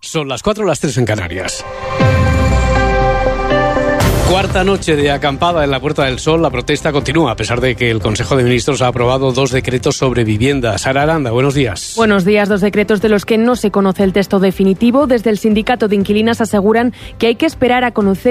Son las 4, las 3 en Canarias. Cuarta noche de acampada en la Puerta del Sol. La protesta continúa a pesar de que el Consejo de Ministros ha aprobado 2 decretos sobre vivienda. Sara Aranda, buenos días. Buenos días. 2 decretos de los que no se conoce el texto definitivo. Desde el sindicato de inquilinas aseguran que hay que esperar a conocer